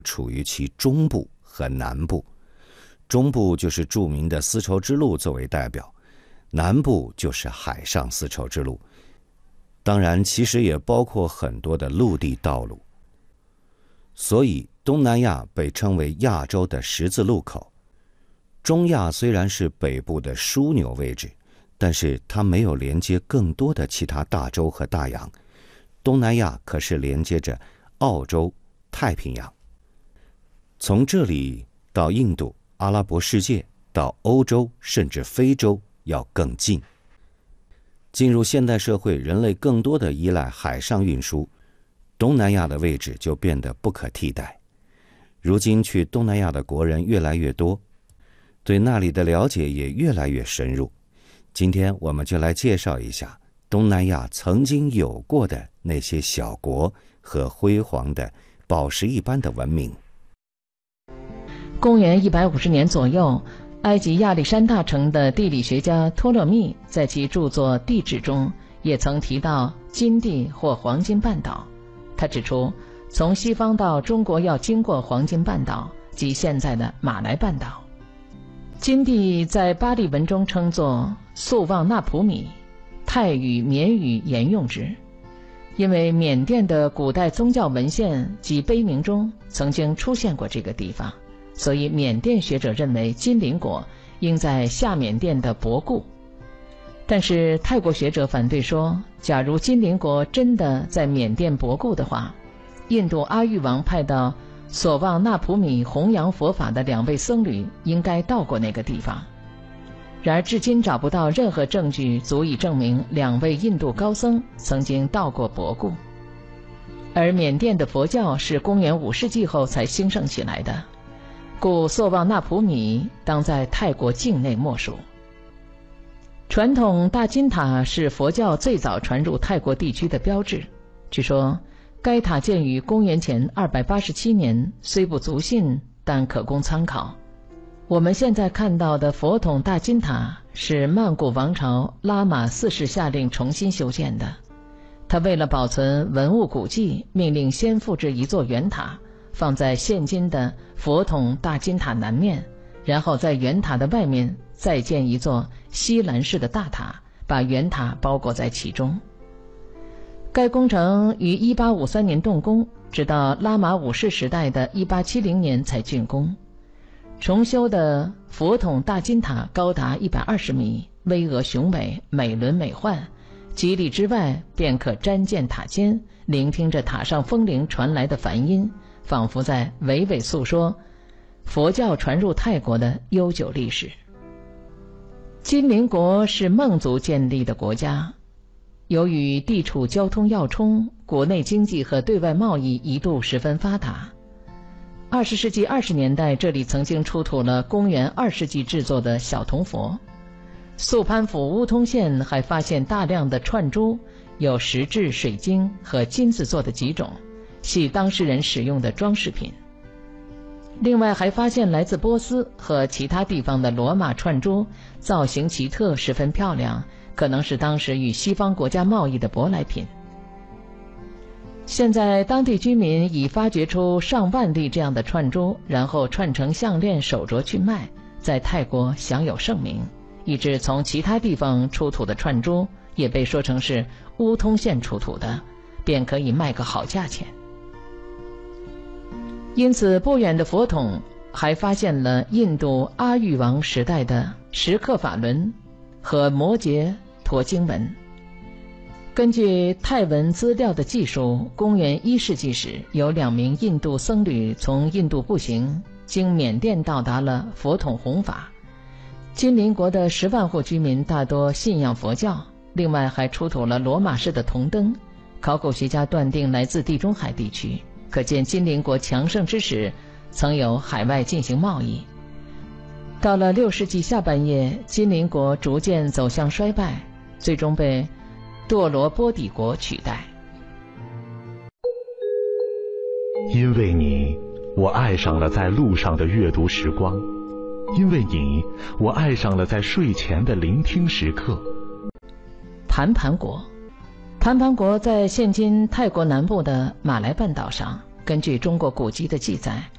处于其中部和南部。中部就是著名的丝绸之路作为代表，南部就是海上丝绸之路，当然其实也包括很多的陆地道路。所以东南亚被称为亚洲的十字路口。中亚虽然是北部的枢纽位置，但是它没有连接更多的其他大洲和大洋。东南亚可是连接着澳洲、太平洋。从这里到印度、阿拉伯世界，到欧洲甚至非洲要更近。进入现代社会，人类更多的依赖海上运输，东南亚的位置就变得不可替代。如今去东南亚的国人越来越多，对那里的了解也越来越深入。今天我们就来介绍一下东南亚曾经有过的那些小国和辉煌的宝石一般的文明。 公元150年左右，埃及亚历山大城的地理学家托勒密在其著作《地志》中也曾提到金地或黄金半岛。他指出，从西方到中国要经过黄金半岛，即现在的马来半岛。金地在巴利文中称作素旺纳普米，泰语、缅语沿用之。因为缅甸的古代宗教文献及碑铭中曾经出现过这个地方，所以缅甸学者认为金邻国应在下缅甸的博固。但是泰国学者反对说，假如金邻国真的在缅甸博固的话，印度阿育王派到索旺纳普米弘扬佛法的2位僧侣应该到过那个地方。然而至今找不到任何证据足以证明2位印度高僧曾经到过博固。而缅甸的佛教是公元5世纪后才兴盛起来的，故索旺纳普米当在泰国境内莫属。传统大金塔是佛教最早传入泰国地区的标志。据说该塔建于公元前287年，虽不足信，但可供参考。我们现在看到的佛统大金塔是曼谷王朝拉玛4世下令重新修建的。他为了保存文物古迹，命令先复制一座圆塔，放在现今的佛统大金塔南面，然后在圆塔的外面再建一座西兰式的大塔，把圆塔包裹在其中。该工程于1853年动工，直到拉玛5世时代的1870年才竣工。重修的佛统大金塔高达120米，巍峨雄伟，美轮美奂。几里之外便可瞻见塔尖，聆听着塔上风铃传来的梵音，仿佛在娓娓诉说佛教传入泰国的悠久历史。金邻国是孟族建立的国家，由于地处交通要冲，国内经济和对外贸易一度十分发达。20世纪20年代，这里曾经出土了公元2世纪制作的小铜佛。素攀府乌通县还发现大量的串珠，有石质、水晶和金子做的几种，系当时人使用的装饰品。另外还发现来自波斯和其他地方的罗马串珠，造型奇特，十分漂亮，可能是当时与西方国家贸易的舶来品。现在当地居民已发掘出上万粒这样的串珠，然后串成项链、手镯去卖，在泰国享有盛名，以致从其他地方出土的串珠也被说成是乌通县出土的，便可以卖个好价钱。因此不远的佛统还发现了印度阿育王时代的石刻法轮和摩羯陀经文。根据泰文资料的记述，公元1世纪时，有2名印度僧侣从印度步行经缅甸到达了佛统弘法。金邻国的10万户居民大多信仰佛教，另外还出土了罗马式的铜灯，考古学家断定来自地中海地区，可见金邻国强盛之时曾有海外进行贸易。到了6世纪下半叶，金邻国逐渐走向衰败，最终被多罗波底国取代。 因为你，我爱上了在路上的阅读时光；因为你，我爱上了在睡前的聆听时刻。 盘盘国，盘盘国在现今泰国南部的马来半岛上。根据中国古籍的记载，